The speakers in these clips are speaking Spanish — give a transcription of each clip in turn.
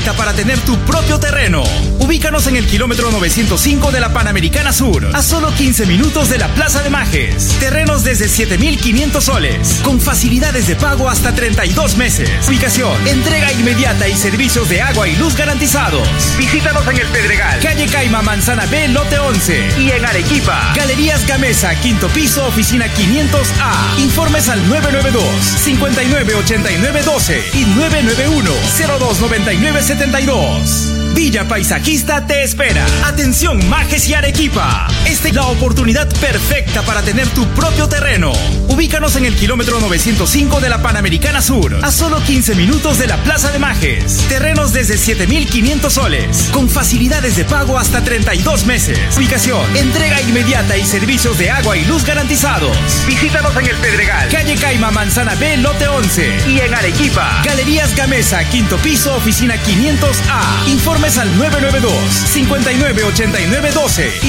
perfecta para tener tu propio terreno. Ubícanos en el kilómetro 905 de la Panamericana Sur, a solo 15 minutos de la Plaza de Majes. Terrenos desde 7.500 soles, con facilidades de pago hasta 32 meses. Ubicación, entrega inmediata y servicios de agua y luz garantizados. Visítanos en el Pedregal, calle Caima, Manzana B, lote 11. Y en Arequipa, Galerías Gamesa, quinto piso, oficina 500A. Informes al 992-598912 y 991-029972. Villa Paisajista te espera. Atención, Majes y Arequipa. Esta es la oportunidad perfecta para tener tu propio terreno. Ubícanos en el kilómetro 905 de la Panamericana Sur, a solo 15 minutos de la Plaza de Majes. Terrenos desde 7.500 soles, con facilidades de pago hasta 32 meses. Ubicación, entrega inmediata y servicios de agua y luz garantizados. Visítanos en el Pedregal, calle Caima, Manzana B, lote 11. Y en Arequipa, Galerías Gamesa, quinto piso, oficina 500A. Informes al 992-598912 y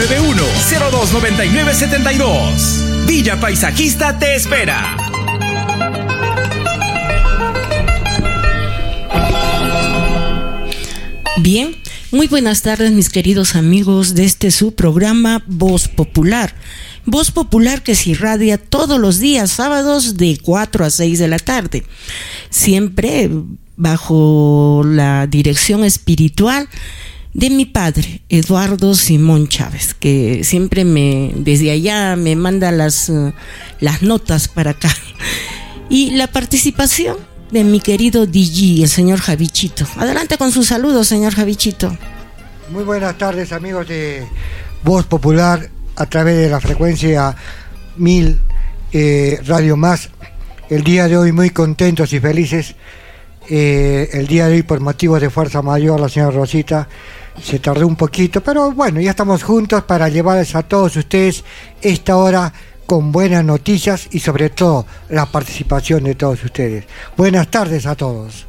991-029972. Villa Paisajista te espera. Bien, muy buenas tardes mis queridos amigos de este su programa Voz Popular. Voz Popular que se irradia todos los días sábados de 4 a 6 de la tarde. Siempre bajo la dirección espiritual de mi padre, Eduardo Simón Chávez, que siempre desde allá me manda las notas para acá. Y la participación de mi querido DJ, el señor Javichito. Adelante con sus saludos, señor Javichito. Muy buenas tardes, amigos de Voz Popular, a través de la frecuencia 1000 Radio Más. El día de hoy muy contentos y felices. El día de hoy, por motivos de fuerza mayor, la señora Rosita se tardó un poquito, pero bueno, ya estamos juntos para llevarles a todos ustedes esta hora con buenas noticias y sobre todo la participación de todos ustedes. Buenas tardes a todos.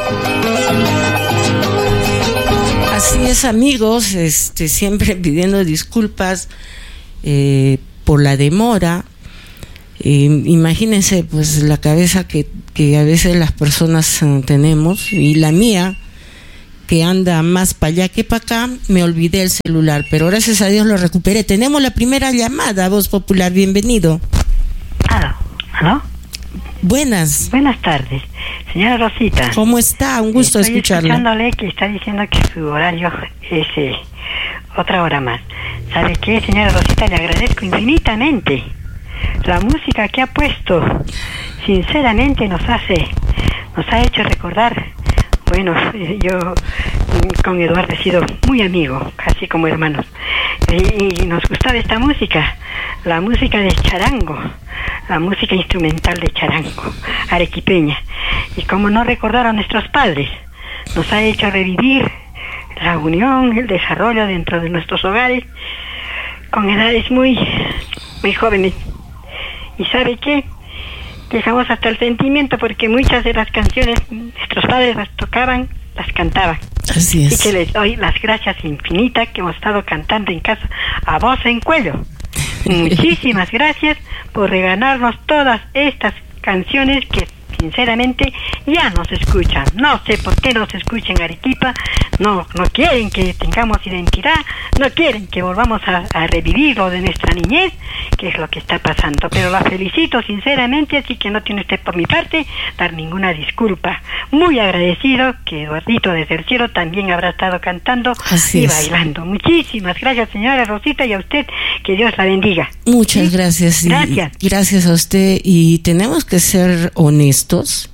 Así es, amigos, siempre pidiendo disculpas por la demora. Imagínense pues la cabeza que a veces las personas tenemos, y la mía que anda más para allá que para acá. Me olvidé el celular, pero gracias a Dios lo recuperé. Tenemos la primera llamada, Voz Popular, bienvenido. ¿Aló? Buenas tardes, señora Rosita. ¿Cómo está? Un gusto escucharla. Estoy escuchándole que está diciendo que su horario es otra hora más. ¿Sabe qué, señora Rosita? Le agradezco infinitamente la música que ha puesto. Sinceramente nos ha hecho recordar. Bueno, yo con Eduardo he sido muy amigo, casi como hermanos, y nos gustaba esta música, la música de charango, la música instrumental de charango, arequipeña, y como no recordar a nuestros padres, nos ha hecho revivir la unión, el desarrollo dentro de nuestros hogares, con edades muy jóvenes. ¿Y sabe qué? Llegamos hasta el sentimiento, porque muchas de las canciones nuestros padres las tocaban, las cantaban. Así es. Y que les doy las gracias infinitas que hemos estado cantando en casa a voz en cuello. Muchísimas gracias por regalarnos todas estas canciones que sinceramente ya no se escuchan. No sé por qué no se escuchan en Arequipa. No quieren que tengamos identidad, no quieren que volvamos a revivir lo de nuestra niñez, que es lo que está pasando. Pero la felicito sinceramente, así que no tiene usted por mi parte dar ninguna disculpa. Muy agradecido que Eduardito desde el cielo también habrá estado cantando y bailando. Muchísimas gracias, señora Rosita, y a usted, que Dios la bendiga. Muchas gracias. Gracias a usted, y tenemos que ser honestos.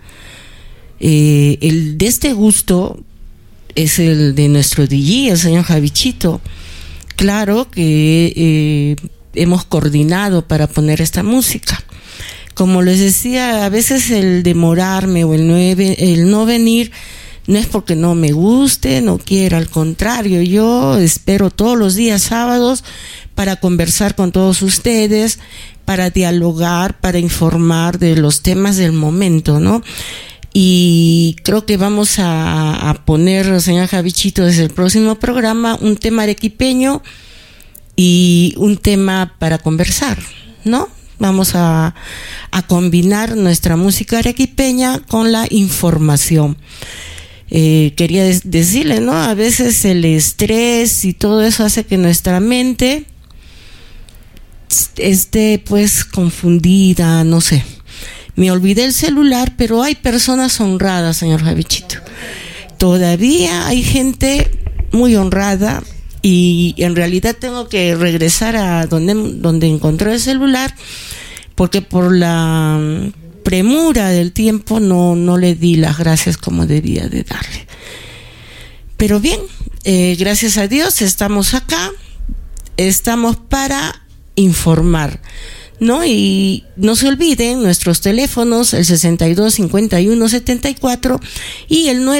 El de este gusto es el de nuestro DJ, el señor Javichito. Claro que hemos coordinado para poner esta música. Como les decía, a veces el demorarme o el no venir no es porque no me guste, no quiera, al contrario, yo espero todos los días sábados para conversar con todos ustedes, para dialogar, para informar de los temas del momento, ¿no? Y creo que vamos a poner, señor Javichito, desde el próximo programa, un tema arequipeño y un tema para conversar, ¿no? Vamos a combinar nuestra música arequipeña con la información. quería decirle, ¿no? A veces el estrés y todo eso hace que nuestra mente esté pues confundida, no sé. Me olvidé el celular, pero hay personas honradas, señor Javichito. Todavía hay gente muy honrada y en realidad tengo que regresar a donde encontré el celular, porque por la premura del tiempo no le di las gracias como debía de darle. Pero bien, gracias a Dios estamos acá, estamos para informar, ¿no? Y no se olviden nuestros teléfonos, el 625174 y el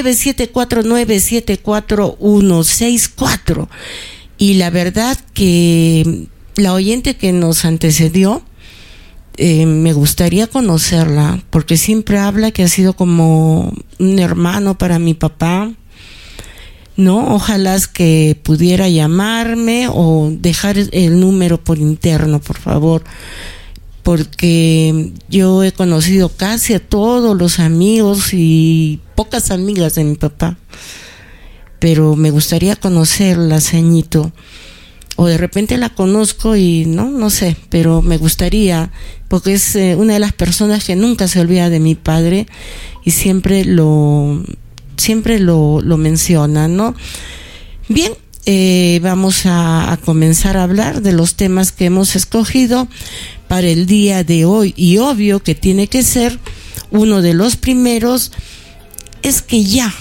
974974164. Y la verdad que la oyente que nos antecedió, me gustaría conocerla, porque siempre habla que ha sido como un hermano para mi papá, ¿no? Ojalá que pudiera llamarme o dejar el número por interno, por favor, porque yo he conocido casi a todos los amigos y pocas amigas de mi papá, pero me gustaría conocerla, señito, o de repente la conozco y no sé, pero me gustaría, porque es una de las personas que nunca se olvida de mi padre y siempre lo menciona, ¿no? Bien, vamos a comenzar a hablar de los temas que hemos escogido para el día de hoy, y obvio que tiene que ser uno de los primeros, es que ya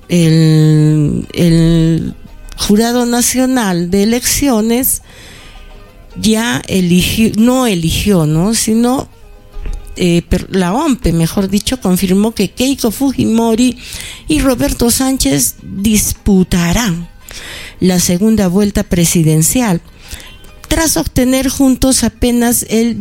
el Jurado Nacional de Elecciones ya eligió, ¿no? Sino la OMPE, mejor dicho, confirmó que Keiko Fujimori y Roberto Sánchez disputarán la segunda vuelta presidencial, tras obtener juntos apenas el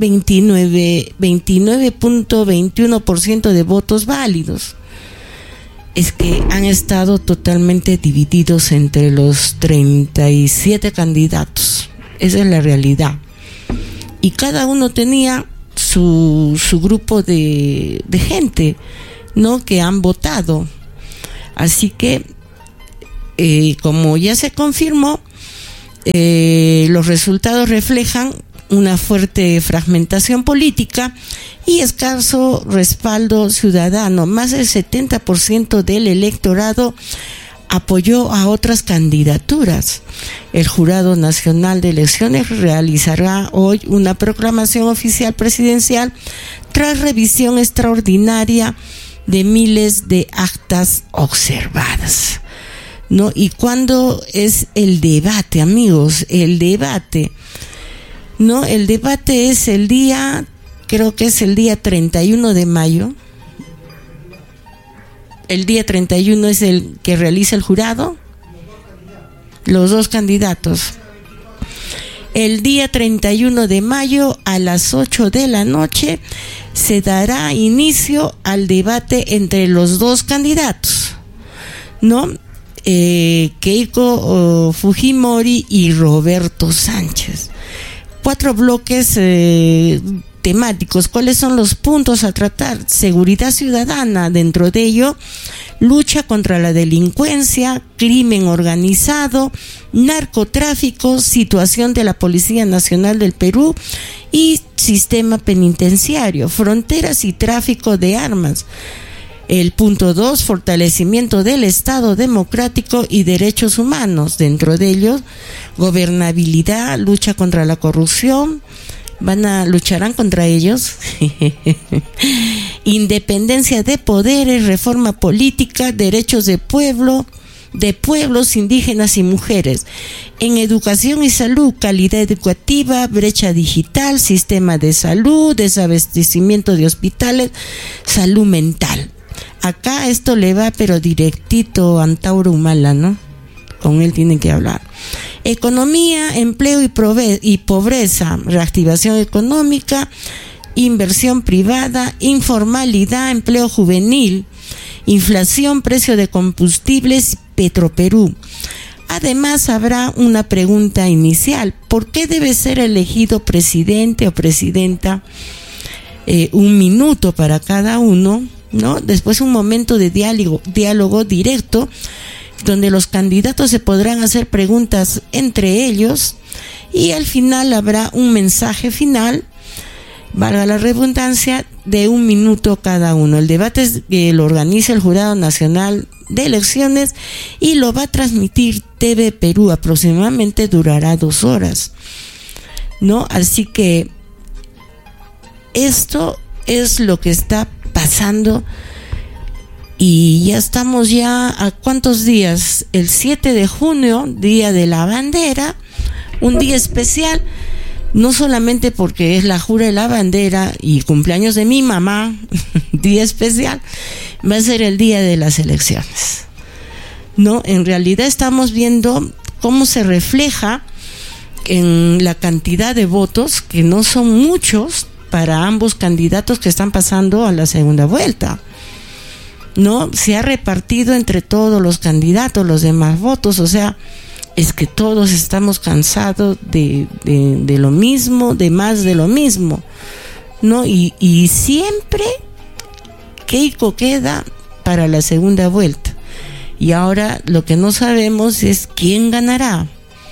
29.21% de votos válidos. Es que han estado totalmente divididos entre los 37 candidatos. Esa es la realidad. Y cada uno tenía su grupo de gente, ¿no? Que han votado. Así que, como ya se confirmó, los resultados reflejan una fuerte fragmentación política y escaso respaldo ciudadano. Más del 70% del electorado apoyó a otras candidaturas. El Jurado Nacional de Elecciones realizará hoy una proclamación oficial presidencial tras revisión extraordinaria de miles de actas observadas, ¿no? ¿Y cuándo es el debate, amigos? El debate, ¿no? El debate es el día, creo que es el día 31 de mayo. El día 31 es el que realiza el jurado, los dos candidatos. El día 31 de mayo a las 8 de la noche se dará inicio al debate entre los dos candidatos, ¿no? Keiko Fujimori y Roberto Sánchez. 4 bloques temáticos. ¿Cuáles son los puntos a tratar? Seguridad ciudadana, dentro de ello, lucha contra la delincuencia, crimen organizado, narcotráfico, situación de la Policía Nacional del Perú y sistema penitenciario, fronteras y tráfico de armas. El punto 2, fortalecimiento del Estado democrático y derechos humanos. Dentro de ellos, gobernabilidad, lucha contra la corrupción. ¿Lucharán contra ellos? Independencia de poderes, reforma política, derechos de pueblos indígenas y mujeres. En educación y salud, calidad educativa, brecha digital, sistema de salud, desabastecimiento de hospitales, salud mental. Acá esto le va pero directito a Antauro Humala, ¿no? Con él tienen que hablar. Economía, empleo y pobreza, reactivación económica, inversión privada, informalidad, empleo juvenil, inflación, precio de combustibles, Petroperú. Además, habrá una pregunta inicial: ¿por qué debe ser elegido presidente o presidenta? 1 minuto para cada uno, ¿no? Después un momento de diálogo directo, donde los candidatos se podrán hacer preguntas entre ellos, y al final habrá un mensaje final, valga la redundancia, de 1 minuto cada uno. El debate lo organiza el Jurado Nacional de Elecciones y lo va a transmitir TV Perú. Aproximadamente durará 2 horas, ¿no? Así que esto es lo que está pasando, y ya estamos a ¿cuántos días? El 7 de junio, Día de la Bandera, un día especial, no solamente porque es la jura de la bandera y cumpleaños de mi mamá, día especial, va a ser el día de las elecciones, ¿no? En realidad estamos viendo cómo se refleja en la cantidad de votos, que no son muchos para ambos candidatos que están pasando a la segunda vuelta, ¿no? Se ha repartido entre todos los candidatos los demás votos, o sea, es que todos estamos cansados de lo mismo, de más de lo mismo, ¿no? Y siempre Keiko queda para la segunda vuelta, y ahora lo que no sabemos es quién ganará,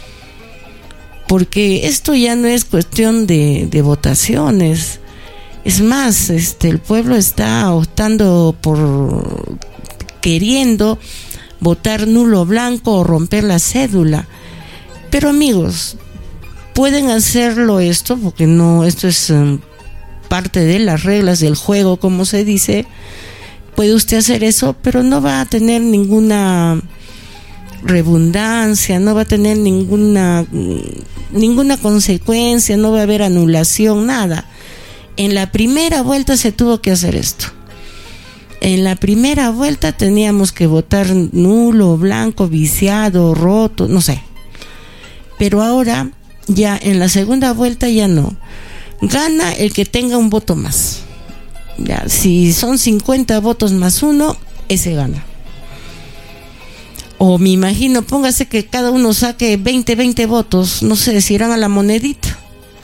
porque esto ya no es cuestión de votaciones. Es más, el pueblo está optando por queriendo votar nulo blanco o romper la cédula. Pero amigos, pueden hacerlo esto, porque no, esto es parte de las reglas del juego, como se dice. Puede usted hacer eso, pero no va a tener ninguna redundancia, no va a tener ninguna consecuencia, no va a haber anulación, nada. En la primera vuelta se tuvo que hacer esto. En la primera vuelta teníamos que votar nulo, blanco, viciado, roto, no sé. Pero ahora, ya en la segunda vuelta ya no. Gana el que tenga un voto más. Ya, si son 50 votos más 1, ese gana. O me imagino, póngase que cada uno saque 20 votos, no sé, si irán a la monedita.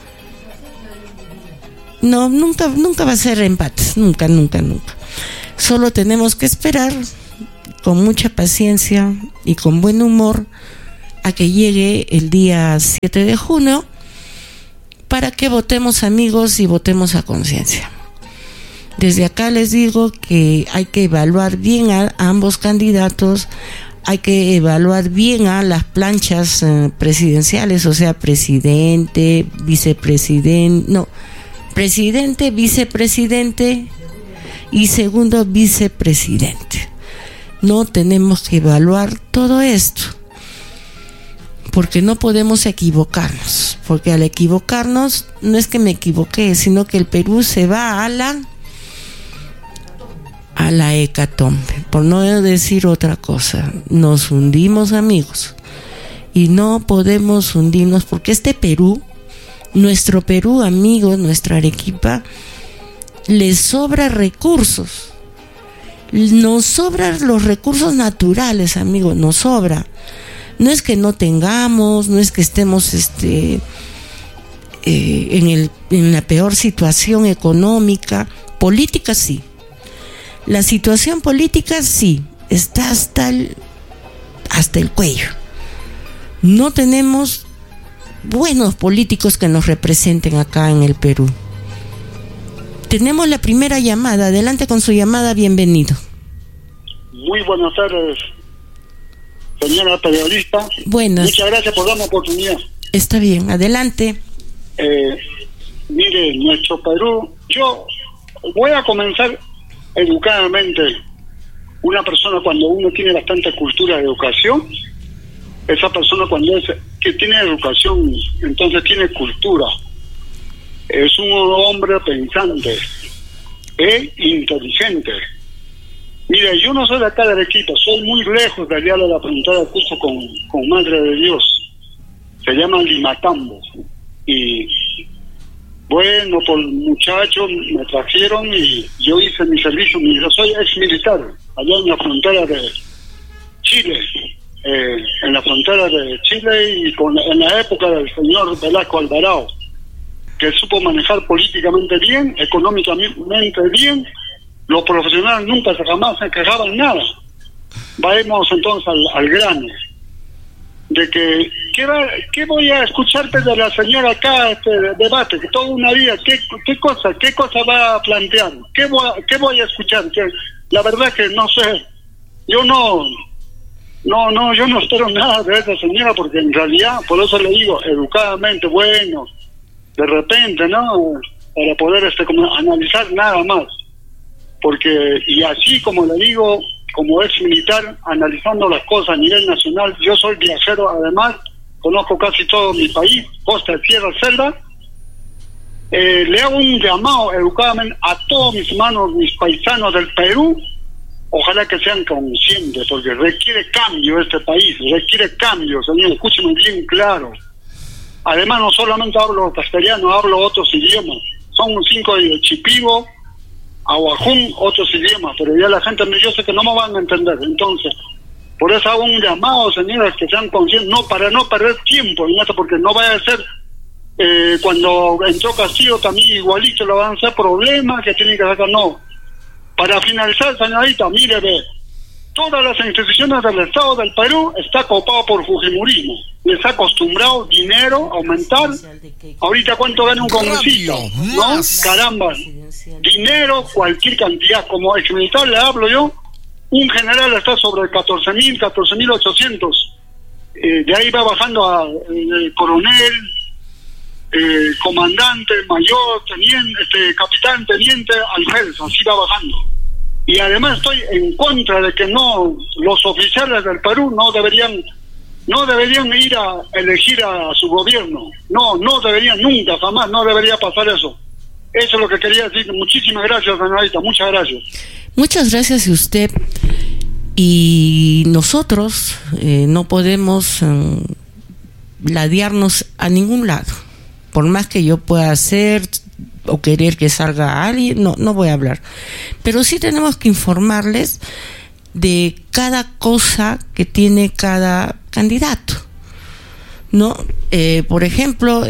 No, nunca va a ser empates, nunca. Solo tenemos que esperar con mucha paciencia y con buen humor a que llegue el día 7 de junio para que votemos, amigos, y votemos a conciencia. Desde acá les digo que hay que evaluar bien a ambos candidatos, hay que evaluar bien a las planchas presidenciales, o sea, presidente, vicepresidente y segundo vicepresidente. No, tenemos que evaluar todo esto, porque no podemos equivocarnos, porque al equivocarnos no es que me equivoqué, sino que el Perú se va a la hecatombe, por no decir otra cosa. Nos hundimos, amigos, y no podemos hundirnos, porque este Perú, nuestro Perú, amigos, nuestra Arequipa, les sobra recursos. Nos sobran los recursos naturales, amigos, nos sobra. No es que no tengamos, no es que estemos en la peor situación económica. Política sí. La situación política sí, está hasta el cuello. No tenemos buenos políticos que nos representen acá en el Perú. Tenemos la primera llamada. Adelante con su llamada, bienvenido. Muy buenas tardes, señora periodista. Buenas. Muchas gracias por darme la oportunidad. Está bien, adelante. Mire, nuestro Perú, yo voy a comenzar educadamente. Una persona, cuando uno tiene bastante cultura de educación, esa persona que tiene educación, entonces tiene cultura. Es un hombre pensante e inteligente. Mire, yo no soy de acá de Arequipa, soy muy lejos de allá de la frontera, justo con Madre de Dios. Se llama Limatambo. Y bueno, por muchachos me trajeron y yo hice mi servicio. Yo soy ex militar, allá en la frontera de Chile. En la frontera de Chile y en la época del señor Velasco Alvarado, que supo manejar políticamente bien, económicamente bien Los profesionales nunca jamás se quejaban nada. Vayamos entonces al grano. De que, ¿qué voy a escucharte de la señora acá, este debate, que toda una vida, qué cosa va a plantear? ¿Qué voy a escuchar? Que la verdad que no sé, yo no espero nada de esa señora, porque en realidad, por eso le digo, educadamente, bueno, de repente, ¿no? Para poder como analizar nada más. Porque, y así como le digo, como ex militar, analizando las cosas a nivel nacional, yo soy viajero además, conozco casi todo mi país, costa, tierra, selva. Le hago un llamado educadamente a todos mis hermanos, mis paisanos del Perú, ojalá que sean conscientes, porque requiere cambio este país, requiere cambio, señor, escúcheme bien claro. Además, no solamente hablo castellano, hablo otros idiomas, son 5 de Chipibo, Aguajún, otros idiomas, pero ya la gente, yo sé que no me van a entender. Entonces, por eso hago un llamado, señores, que sean conscientes, para no perder tiempo en esto, porque no vaya a ser cuando entró Castillo también igualito le van a hacer problemas que tienen que sacar. No. Para finalizar, señorita, mire, todas las instituciones del Estado del Perú está copado por fujimorismo. Les ha acostumbrado dinero a aumentar. Ahorita, ¿cuánto gana un congresista? ¿No? Caramba. Dinero, cualquier cantidad. Como exmilitar le hablo yo, un general está sobre 14.000, 14.800. De ahí va bajando a coronel, comandante, mayor, teniente, capitán, teniente, alférez. Así va bajando. Y además estoy en contra de que los oficiales del Perú no deberían ir a elegir a su gobierno. No deberían nunca, jamás, no debería pasar eso. Eso es lo que quería decir. Muchísimas gracias, señorita, muchas gracias. Muchas gracias a usted. Y nosotros no podemos ladearnos a ningún lado. Por más que yo pueda hacer o querer que salga alguien, no voy a hablar. Pero sí tenemos que informarles de cada cosa que tiene cada candidato, ¿no? Por ejemplo,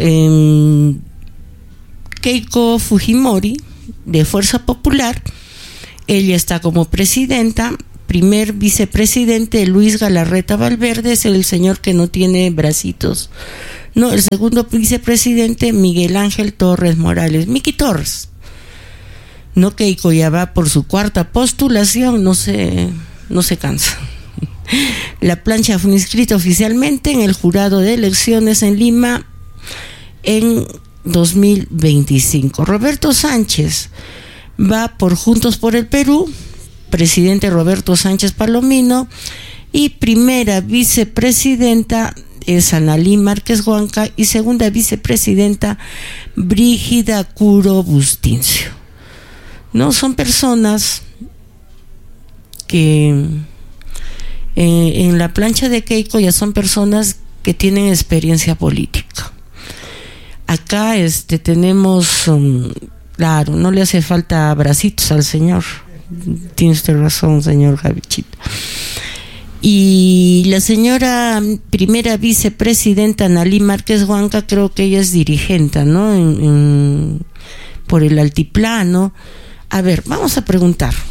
Keiko Fujimori, de Fuerza Popular, ella está como presidenta. Primer vicepresidente, Luis Galarreta Valverde, es el señor que no tiene bracitos. No, el segundo vicepresidente, Miguel Ángel Torres Morales, Miki Torres. No, Keiko ya va por su 4ª postulación, no se cansa. La plancha fue inscrita oficialmente en el jurado de elecciones en Lima en 2025. Roberto Sánchez va por Juntos por el Perú, presidente Roberto Sánchez Palomino, y primera vicepresidenta es Analí Márquez Huanca y segunda vicepresidenta Brígida Curo Bustincio. No son personas que en la plancha de Keiko ya son personas que tienen experiencia política. Acá tenemos, claro, no le hace falta bracitos al señor. Tiene usted razón, señor Javichito. Y la señora primera vicepresidenta Analí Márquez Huanca, creo que ella es dirigente, ¿no? Por el altiplano. A ver, vamos a preguntar.